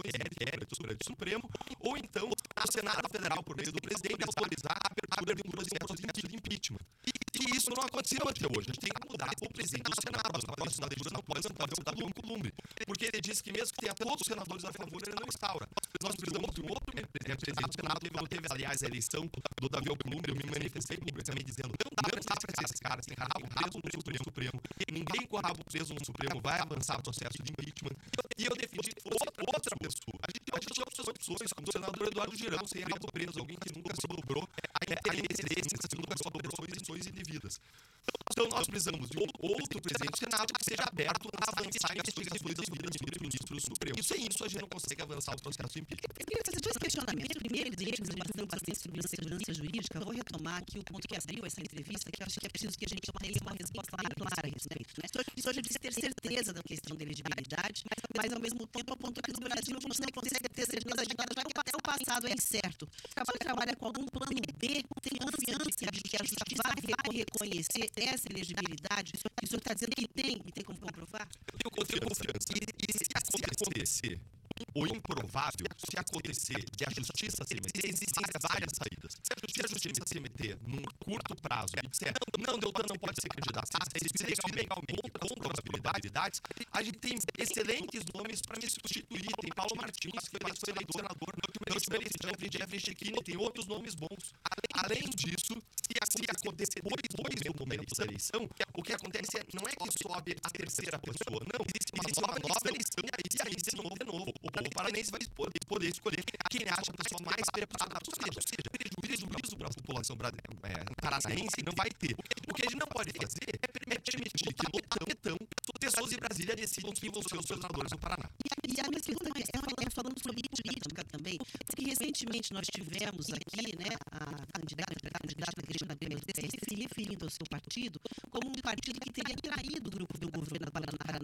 do Supremo, ou então o Senado Federal, por meio do presidente, autorizar a abertura de um processo de impeachment. E isso não aconteceu até hoje. A gente tem que mudar o presidente do Senado. A próxima legislatura não pode ser um columbre, porque ele disse que mesmo que tenha todos os senadores a favor, ele não instaura. Nós precisamos de um outro presidente do Senado. Teve, aliás, a eleição do Davi Alcolumbre. Eu me manifestei publicamente dizendo: não dá para ser esses caras, tem rabo preso no Supremo. Ninguém com rabo preso no Supremo vai avançar o processo de impeachment. E eu defendi outra pessoa. A gente tinha outras opções, como o senador Eduardo Girão, sem rabo preso, alguém que nunca se dobrou a interesse, nunca se dobrou a eleições indevidas. Então, nós precisamos de outro presidente do Senado que seja aberto a avançar em ações vidas do ministro do Supremo. E sem isso, a gente não consegue avançar o processo de impeachment. Eu queria fazer dois questionamentos. Primeiro, direito de legislação bastante sobre segurança jurídica. Eu vou retomar aqui o ponto que abriu essa entrevista, que eu acho que é preciso que a gente tenha uma resposta clara a respeito. Hoje a gente precisa ter certeza da questão da elegibilidade, mas ao mesmo tempo apontou que no Brasil a gente não consegue ter certeza de nada, já que até o passado é incerto. Trabalha com algum plano B, tem confiança de que a justiça vai reconhecer essa elegibilidade. O senhor está dizendo que tem, e tem como comprovar? Eu tenho confiança. E se acontecer o improvável, se acontecer de a justiça se meter, existem várias saídas. Se a justiça se meter num curto prazo e disser: não, Deltan não pode ser candidato, se legalmente contra as probabilidades, a gente tem excelentes nomes para me substituir. Tem Paulo Martins, que foi eleito senador, na última eleição, Jeffrey Checchini, tem outros nomes bons. Além disso, se acontecer depois do momento da eleição, o que acontece não é que sobe a terceira pessoa, não, existe uma nova eleição, e aí de novo. O povo paranaense vai poder escolher quem acha a pessoa mais preparada. Ou seja, prejuízo para a população paranaense não vai ter. O que a gente não pode fazer é permitir que no tapetão pessoas de Brasília decidam quem vão ser os senadores do Paraná. E a minha questão é falando sobre política também, porque recentemente nós tivemos aqui, né, a candidata Cristina BMDC se referindo ao seu partido como um partido que teria traído o grupo do governo do Paraná.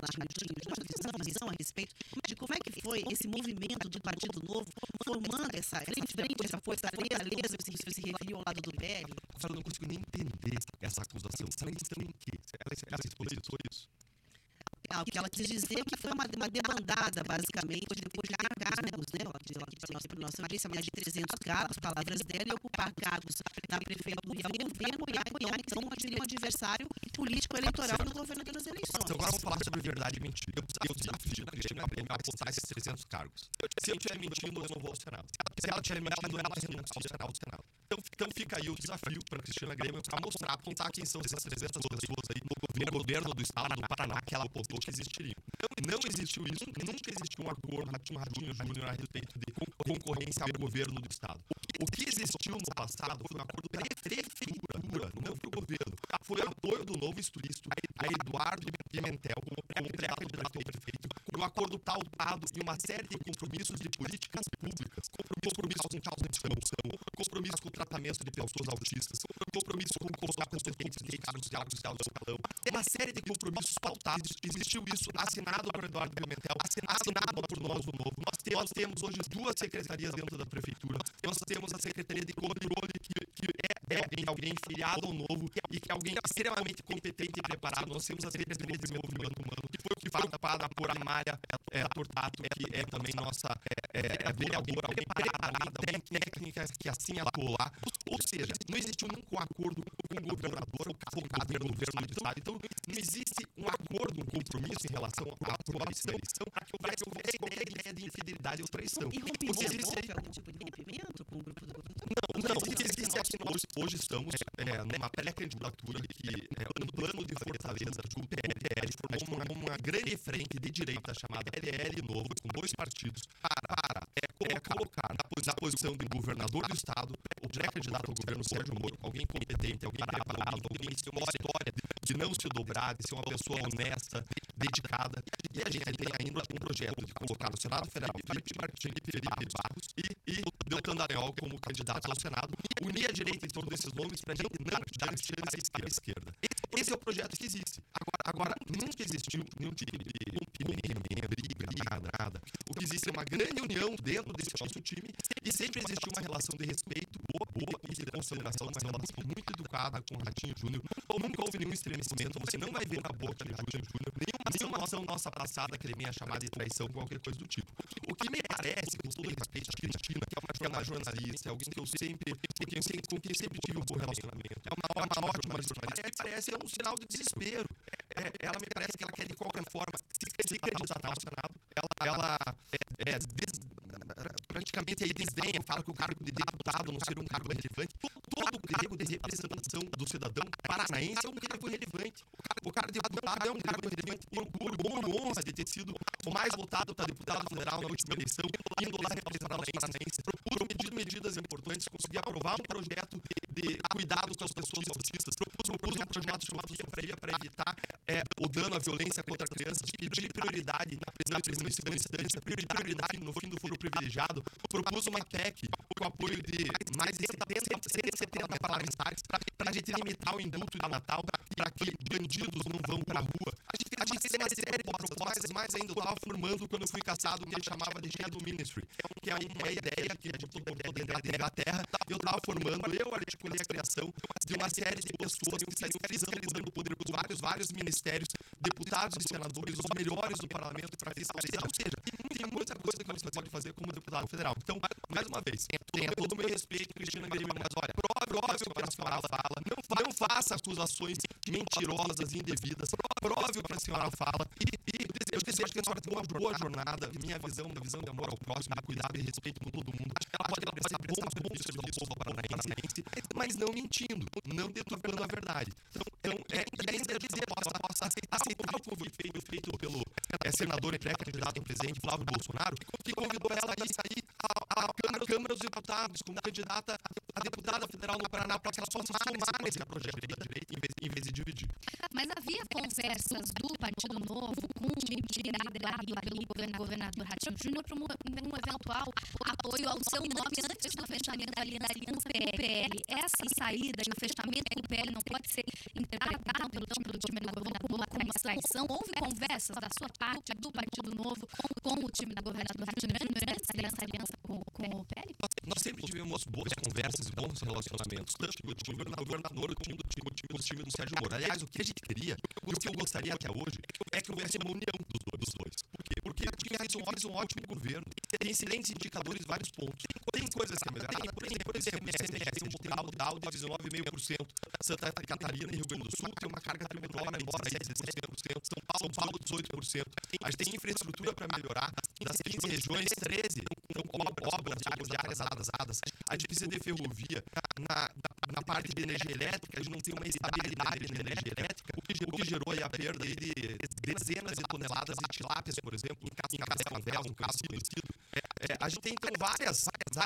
Uma visão a respeito de como é que foi esse movimento do Partido Novo formando essa fortaleza, você se referiu ao lado do PL? Eu não consigo nem entender essa acusação. Ela que ela quis dizer que foi uma debandada, basicamente, depois de ter cargos, né? Ela diz aqui para a nossa audiência, mais de 300 cargos, palavras dela, e ocupar cargos na prefeitura e ao governo, Goiás, então, seria um adversário político eleitoral no governo das eleições. Então, agora vamos falar sobre verdade e mentira. Eu desafio a Cristina Grêmio a apostar esses 300 cargos. Se eu estiver mentindo, eu não vou ao Senado. Se ela estiver mentindo, ela renuncia ao Senado. Então fica aí o desafio para a Cristina Grêmio para mostrar, apontar quem são essas 300 pessoas aí no governo do estado do Paraná, que ela apontou que existiriam. Não existiu isso, nunca existiu um acordo com o Ratinho Júnior a respeito de concorrência ao governo do estado. O que existiu no passado foi um acordo para a prefeitura, não para o governo. Foi o apoio do novo estudista a Eduardo Pimentel como pré-candidato ao prefeito, um acordo pautado em uma série de compromissos de políticas públicas, compromissos com causa de promoção, compromisso com o tratamento de pessoas autistas, compromisso com colocar competentes de cargos de alto escalão, uma série de compromissos pautados. Existiu isso assinado por Eduardo Pimentel, assinado por nós, o Novo. Nós temos hoje 2 secretarias dentro da prefeitura. Nós temos a Secretaria de Controle, que é alguém filiado ao Novo e que é alguém extremamente competente e preparado. Nós temos a Secretaria de Desenvolvimento Humano, que foi ocupada por Amália Tortato, que é também nossa vereadora, alguém preparada, técnica que assim atuou lá. Ou seja, não existiu nunca um acordo com o governador focado no governo do estado. Então, não existe um acordo, um compromisso em relação à próxima eleição para que houvesse qualquer ideia de infidelidade ou traição. E rompimento, algum tipo de rompimento com o grupo do governo? Não, o que existe é que hoje estamos numa pré-candidatura que um plano de fortaleza do PL formou uma grande frente de direita chamada PL Novo, com 2 partidos, para colocar na posição de governador do estado o pré-candidato ao governo Sérgio Moro, alguém competente, alguém preparado, alguém que tem uma história de não se dobrar, de ser uma pessoa honesta, dedicada. E a gente tem ainda um projeto de colocar no Senado Federal Felipe Martins e Felipe Barros e Deltan Dallagnol como candidatos ao Senado, unir a direita em torno desses nomes para a gente não dar chance à esquerda. Esse é o projeto que existe. Agora nunca existiu nenhum tipo de rompimento, briga, nada. O que existe é uma grande união dentro desse nosso time e sempre existiu uma relação de respeito boa e de consideração, uma relação muito educada com o Ratinho Júnior. Nunca houve nenhum estremecimento, você não vai ver na boca de Ratinho Júnior nenhuma ação nossa passada que ele venha chamar de traição, qualquer coisa do tipo. O que me parece, com todo respeito a Cristina, que é uma jornalista, é alguém que com quem sempre tive um bom relacionamento, é uma ótima jornalista, me parece um sinal de desespero. Ela me parece que ela quer de qualquer forma se candidatar ao Senado. Ela praticamente aí desdenha, fala que o cargo de deputado não seria um cargo relevante. Todo o cargo de representação do cidadão paranaense é um cargo relevante. O cargo de deputado é um cargo relevante. E orgulho, honra de ter sido o mais votado para deputado federal na última eleição, indo lá representar os paranaenses, propor medidas importantes, conseguir aprovar um projeto de cuidado com as pessoas autistas, propus um projeto chamado Sofreia para evitar o dano à violência contra crianças, pedir prioridade na primeira instância, prioridade no fim do foro privilegiado, propus uma PEC com o apoio de mais de 170 parlamentares para a gente limitar o indulto de Natal, para que bandidos não vão para a rua. A gente tem uma série de propostas, mais ainda eu estava formando quando eu fui caçado o que ele chamava de Shadow Ministry, que é uma ideia que a gente todo dentro da Inglaterra. Eu estava formando, eu articulei a criação de uma série de pessoas que estariam fiscalizando o poder dos vários ministérios, deputados e senadores, os melhores do parlamento para fiscalizar. Ou seja, tem muita coisa que você pode fazer como deputado federal. Então, mais uma vez, tenha todo o meu respeito, Cristina Grêmio, mas olha, prove o que a senhora fala, não faça acusações mentirosas, indevidas, prove o que a senhora fala e eu desejo que a senhora tenha uma boa jornada. Minha visão de amor ao próximo, de cuidado e respeito com todo mundo. Ela pode prestar bons serviços ao povo paranaense, mas não mentindo, não deturpando a verdade. Então ainda dizer, possa aceitar o convite feito pelo senador e pré-candidato ao presidente Flávio Bolsonaro, que convidou ela a sair à Câmara dos Deputados como candidata a deputada federal no Paraná para que ela possa somar nesse projeto de direito em vez de dividir. Mas havia conversas do Partido Novo com o time liderado pelo governador Ratinho Júnior para um eventual apoio ao seu nome antes do fechamento da aliança PL. Essa saída de fechamento com o PL não pode ser interpretada pelo time do governador como uma traição. Houve conversas da sua parte, do Partido Novo, com o time do governador Ratinho Júnior antes dessa aliança com o PL? Nós sempre tivemos boas conversas e bons relacionamentos, tanto com o governador, com o time do Sérgio Moro. Aliás, o que a gente queria, e o que eu gostaria até hoje, é que houvesse uma união dos dois. Por quê? Porque faz um ótimo governo, tem excelentes indicadores em vários pontos. Tem coisas que é melhorar. Por exemplo, o Dow de 19,5%, Santa Catarina e Rio Grande do Sul tem uma carga tributária embora aí 17%, São Paulo 18%. A gente tem infraestrutura para melhorar, das 15 regiões, 13 então obras de áreas atrasadas. A gente precisa de ferrovia. Na parte de energia elétrica, a gente não tem uma estabilidade de energia elétrica, o que gerou aí a perda aí de dezenas de toneladas de tilápias, por exemplo, em Cascavel, no caso conhecido. A gente tem, então, várias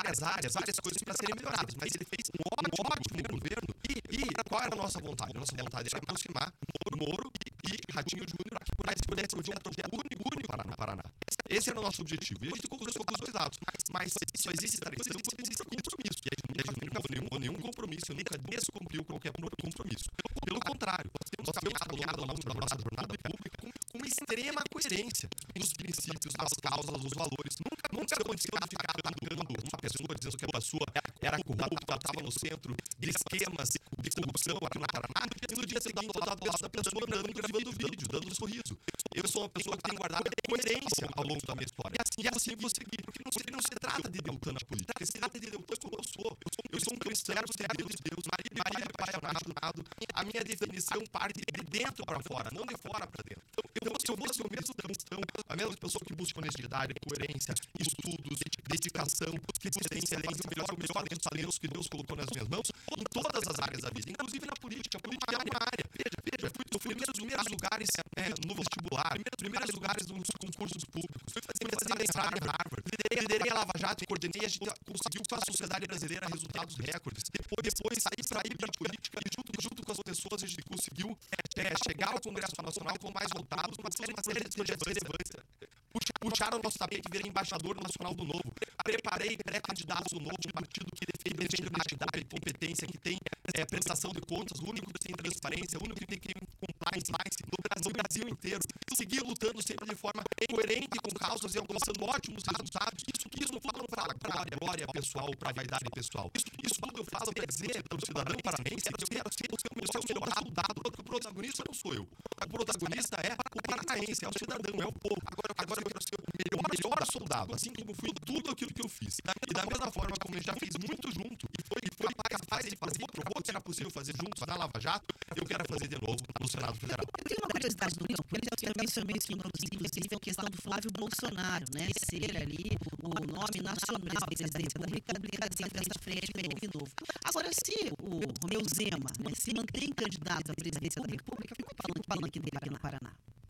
coisas para serem melhoradas, mas ele fez um ótimo governo. E qual era a nossa vontade? A nossa vontade era aproximar Moro e Ratinho Júnior, que pudesse ser um projeto único no Paraná. Esse era o nosso objetivo. E a gente conversou com os dois lados. Mas só existe traição quando existe compromisso. E a gente nunca foi nenhum compromisso, nunca descumpriu qualquer compromisso. Pelo contrário, nós temos caminhado ao longo da nossa jornada pública com extrema coerência nos princípios, nas causas, nos valores. Nunca aconteceu de ficar atacando uma pessoa, dizendo que a pessoa era corrupta, estava no centro de esquemas de corrupção aqui no Paraná, e no dia seguinte eu estava do lado da pessoa gravando vídeo, dando um sorriso. Eu sou uma pessoa que tem guardado coerência ao longo da minha história. E assim eu vou seguir, porque não se trata de Deltan na política, se trata de Deltan como eu sou. Eu sou um cristão, servo de Deus, marido e pai apaixonado. A minha definição parte de dentro para fora, não de fora para dentro. Então, se eu fosse o mesmo cristão, a mesma pessoa que busca honestidade, coerência, estudos, dedicação, que tem excelência, o melhor dos talentos que Deus colocou nas minhas mãos, em todas as áreas da vida, inclusive na política. A política é uma área. Veja, eu fui nos primeiros lugares no vestibular, primeiros lugares nos concursos públicos, fui fazer mestrado em Harvard, liderei a Lava Jato e coordenei, a gente conseguiu com a sociedade brasileira resultados recordes. Depois saí para a política e junto com as pessoas a gente conseguiu chegar ao Congresso Nacional com mais votados, uma série de projetos relevantes. Puxaram o nosso tapete e virei embaixador nacional do Novo. Preparei pré-candidatos do Novo, um partido que defende honestidade e competência, que tem prestação de contas, o único que tem transparência, o único que tem compliance no Brasil inteiro. Segui lutando sempre de forma coerente com causas e alcançando ótimos resultados. Isso não falo para glória pessoal, para vaidade pessoal. Isso tudo eu falo para dizer para o cidadão paranaense que eu quero ser o melhor soldado, porque o protagonista não sou eu. O protagonista é o paranaense, é o cidadão, é o povo. Agora eu quero ser o melhor soldado, assim como fui tudo aquilo que eu fiz. E da mesma forma como a gente já fez muito junto e foi capaz de fazer, provou que era possível fazer juntos na Lava Jato, eu quero fazer de novo no Senado Federal. Eu tenho uma curiosidade do Milton, porque eu mencionei aqui, inclusive, a questão do Flávio Bolsonaro, né? Ser ali o nome nacional do presidente da República dentro da frente de novo. Agora, se o Romeu Zema, né, se mantém candidato à presidência da República, como é que o palanque dele aqui no Paraná?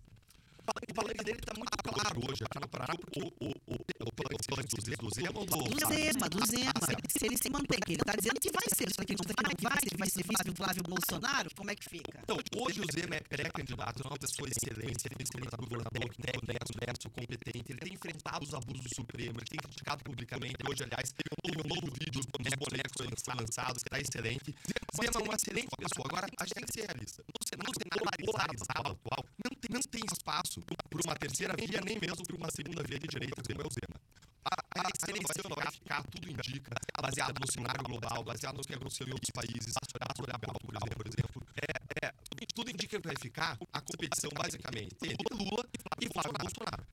O palanque dele está muito claro hoje aqui no Paraná. O palanque do Zema ou do Zema. Se ele se mantém, ele está dizendo que vai ser, só que não vai ser vice do Flávio Bolsonaro, como é que fica? Então, hoje o Zema é pré-candidato, é uma pessoa excelente, ele tem sido governador, honesto, competente, ele tem enfrentado os abusos do Supremo, ele tem criticado publicamente. Hoje, aliás, tem um novo vídeo dos bonecos que foi lançado, que está excelente. Zema é uma excelente pessoa. Agora, a gente tem que ser realista. No cenário polarizado atual, não tem espaço por uma terceira via, nem mesmo por uma segunda via de direita, como é o Zema. A eleição vai ficar, tudo indica, baseado no cenário global, baseado no que aconteceu em outros países, por exemplo. Tudo indica que vai ficar a competição, basicamente, entre Lula e Flávio Bolsonaro.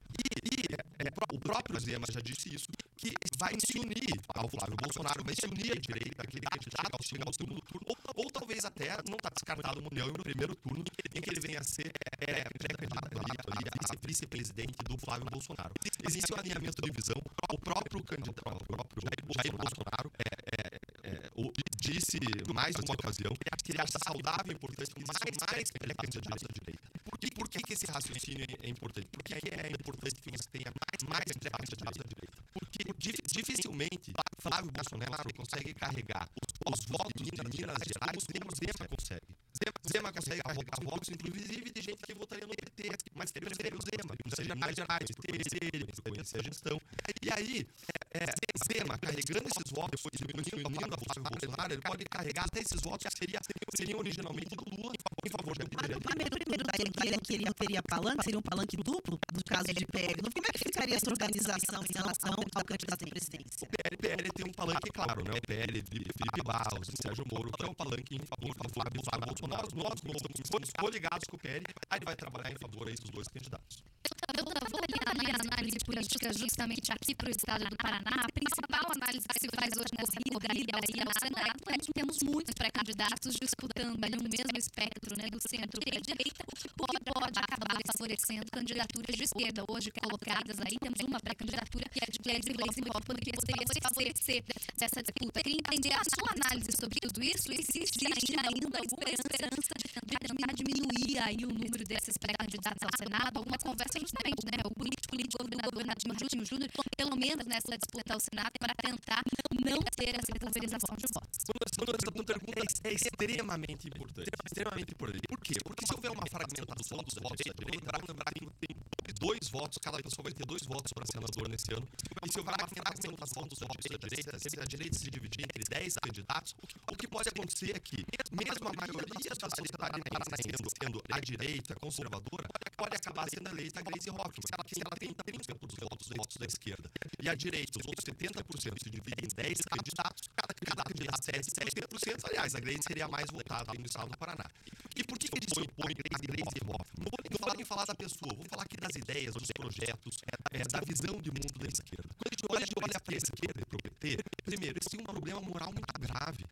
O próprio Zema já disse isso, que vai se unir ao Flávio Bolsonaro, vai se unir à direita, aquele candidato ao segundo turno, ou talvez até não está descartado uma união no primeiro turno, em que ele venha a ser pré-candidato a vice-presidente do Flávio Bolsonaro. Existe um alinhamento de visão. O próprio candidato, Jair Bolsonaro, disse mais de uma ocasião que ele acha saudável e importante que existam mais pré-candidatos à direita. Por que esse raciocínio é importante? Porque aí é importante que você tenha mais pré-candidatos à direita. Porque dificilmente Flávio Bolsonaro consegue carregar os votos de Minas Gerais como Zema consegue. Zema consegue carregar votos, inclusive, de gente que votaria no PT, mas prefere o Zema, não seja Minas Gerais, conhecer a gestão. E aí, Zema, carregando esses votos, unindo a Flávio Bolsonaro, ele pode carregar até esses votos que seriam originalmente do Lula em favor do PT. Que ele teria palanque, seria um palanque duplo, no caso de PL. Como é que ficaria essa organização em relação ao candidato à presidência? O PL PL tem um palanque claro, né? O PL de Felipe Barros e Sérgio Moro, que é um palanque em favor do Bolsonaro. Nós coligados com o PL, aí ele vai trabalhar em favor aí dos dois candidatos. Eu vou olhar a análise política justamente aqui para o estado do Paraná. A principal análise que se faz hoje nessa corrida aí ao Senado é que temos muitos pré-candidatos disputando ali o mesmo espectro, né, do centro para a direita, o que pode acabar favorecendo candidaturas de esquerda hoje colocadas aí. Temos uma pré-candidatura que é de Gleisi Hoffmann, que poderia se favorecer dessa disputa. Queria entender a sua análise sobre tudo isso. Existe ainda alguma esperança de tentar diminuir aí o número desses pré-candidatos ao Senado? Alguma conversa justamente, né? O político do governador Júlio Júnior, pelo menos nessa disputa ao Senado, para tentar não ter essa pulverização de votos. Essa pergunta é extremamente importante. Por quê? Porque se houver uma fragmentação dos votos da direita, lembrar que tem 2 votos, cada pessoa vai ter 2 votos para senador nesse ano, e se houver uma fragmentação dos votos da direita, se a direita se dividir entre 10 candidatos, o que pode acontecer é que, mesmo a maioria da sociedade paranaense sendo a direita conservadora, pode acabar sendo eleita a Gleisi Hoffmann, que ela tem 30% dos votos da esquerda. E a direita, os outros 70% se dividem em 10 candidatos, cada candidato 7%. Aliás, a Gleisi seria a mais votada no estado do Paraná. E por que ele se opõe a Gleisi Hoffmann? Não vou falar da pessoa, vou falar aqui das ideias, dos projetos, da visão de mundo da esquerda. Quando a gente olha para a esquerda e para o PT, primeiro, eles têm um problema moral muito grave.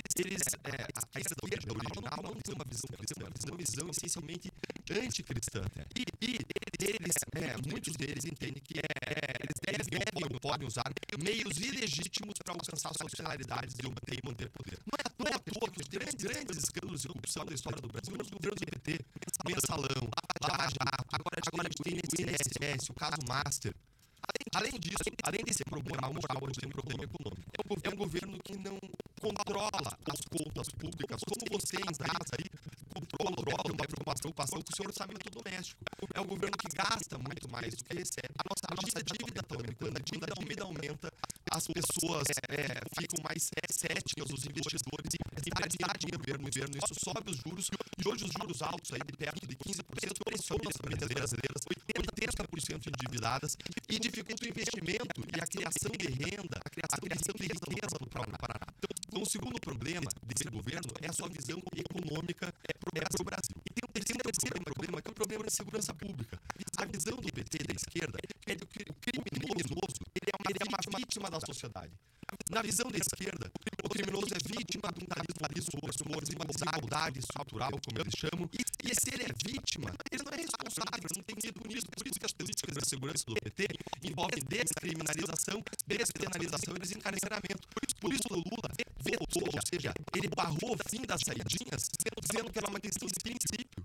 A esquerda original não tem uma visão cristã, eles têm uma visão essencialmente anticristã. E muitos deles entendem que eles não podem usar meios ilegítimos para alcançar suas finalidades e obter e manter poder. Não é à toa que os grandes escândalos de corrupção da história do Brasil nos governos do PT, Mensalão, Lava Jato, agora a gente tem o INSS, o caso Master. Além disso, além desse problema moral, a gente tem um problema econômico. É um governo que não controla as contas públicas, como você em casa aí controla uma preocupação com o seu orçamento doméstico. É um governo que gasta muito mais do que recebe. A nossa dívida está aumentando, a dívida aumenta, as pessoas ficam mais céticas, os investidores, em governo, isso sobe os juros, e hoje os juros altos aí de perto de 15% pressionam as famílias brasileiras, 80% endividadas, e dificulta o investimento e a criação de renda, a criação de riqueza no próprio Paraná. Então, o segundo problema desse governo é a sua visão econômica para o Brasil. E tem um terceiro problema, que é o problema de segurança pública. A visão do PT da esquerda é que o criminoso ele é uma vítima da sociedade. Na visão da esquerda, o criminoso é vítima de um tarismo, de uma desigualdade estrutural, como eles chamam, e se ele é vítima, ele não é responsável, não tem que ser punido. Por isso que as políticas de segurança do PT envolvem descriminalização, despenalização e desencarceramento. Por isso o Lula vetou, ou seja, ele barrou o fim das saidinhas, dizendo que era uma questão de princípio.